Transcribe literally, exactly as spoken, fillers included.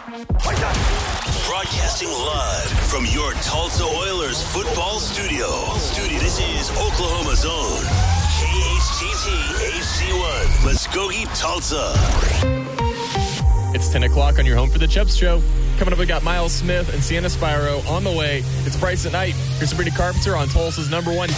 Broadcasting live from your Tulsa Oilers football studio. Studio. This is Oklahoma's own K H T T H C one, Muskogee, Tulsa. It's ten o'clock on your home for the Chubbs Show. Coming up, we got Miles Smith and Sienna Spiro on the way. It's Bryce at Night. Here's Sabrina Carpenter on Tulsa's number one